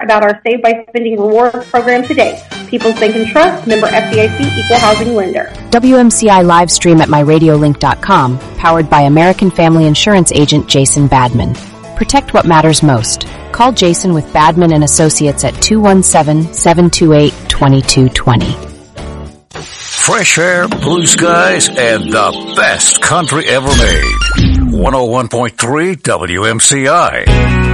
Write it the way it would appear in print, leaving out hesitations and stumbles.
about our Save by Spending Rewards program today. People's Bank and Trust, member FDIC, equal housing lender. WMCI live stream at myradiolink.com, powered by American Family Insurance agent Jason Badman. Protect what matters most. Call Jason with Badman and Associates at 217-728-2220. Fresh air, blue skies, and the best country ever made. 101.3 WMCI.